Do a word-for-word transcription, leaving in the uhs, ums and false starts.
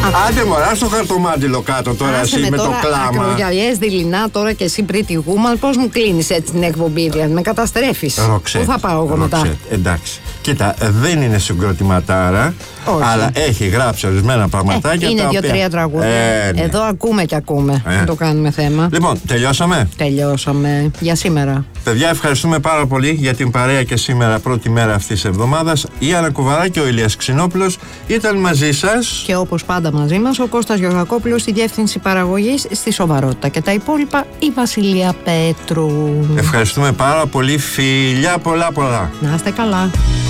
Άντε μωρά στο χαρτομάτιλο κάτω τώρα εσύ με, με το κλάμα. Ακρογιαλιές δειλινά τώρα και εσύ Pretty Woman. Πώς μου κλείνεις έτσι την εκπομπή, δηλαδή με καταστρέφεις. Ροξέτ, πού θα πάω εγώ Ροξέτ, μετά. Εντάξει. Κοίτα, δεν είναι συγκροτηματάρα. Όχι. Αλλά έχει γράψει ορισμένα πραγματάκια. Ε, είναι δύο-τρία οποία... τραγούδια. Ε, ναι. Εδώ ακούμε και ακούμε. Ε. Δεν το κάνουμε θέμα. Λοιπόν, τελειώσαμε. Τελειώσαμε για σήμερα. Παιδιά, ευχαριστούμε πάρα πολύ για την παρέα και σήμερα, πρώτη μέρα αυτής της εβδομάδας. Η Άννα Κουβαρά και ο Ηλίας Ξινόπουλος ήταν μαζί σας. Και όπως πάντα μαζί μας, ο Κώστας Γεωργακόπουλος στη διεύθυνση παραγωγής, στη σοβαρότητα. Και τα υπόλοιπα η Βασιλεία Πέτρου. Ευχαριστούμε πάρα πολύ. Φιλιά πολλά πολλά. Να είστε καλά.